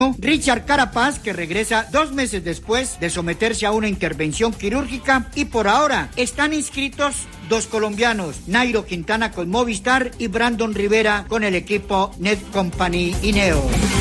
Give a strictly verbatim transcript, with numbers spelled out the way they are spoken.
Richard Carapaz, que regresa dos meses después de someterse a una intervención quirúrgica, y por ahora están inscritos dos colombianos, Nairo Quintana con Movistar y Brandon Rivera con el equipo Net Company Ineo.